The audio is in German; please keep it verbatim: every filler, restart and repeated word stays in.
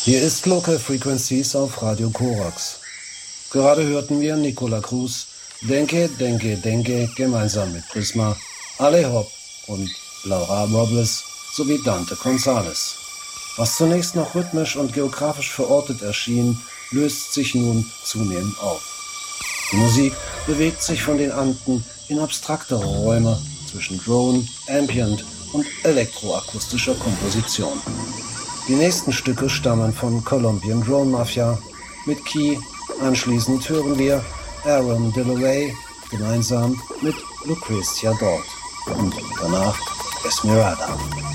Hier ist Local Frequencies auf Radio Korax. Gerade hörten wir Nicola Cruz, Denke, Denke, Denke, gemeinsam mit Prisma, Ale Hop und Laura Robles sowie Dante Gonzalez. Was zunächst noch rhythmisch und geografisch verortet erschien, löst sich nun zunehmend auf. Die Musik bewegt sich von den Anden in abstraktere Räume zwischen Drone, Ambient und elektroakustischer Komposition. Die nächsten Stücke stammen von Colombian Drone Mafia mit Key. Anschließend hören wir Aaron DeLoray gemeinsam mit Lucrecia Dort und danach Esmeralda.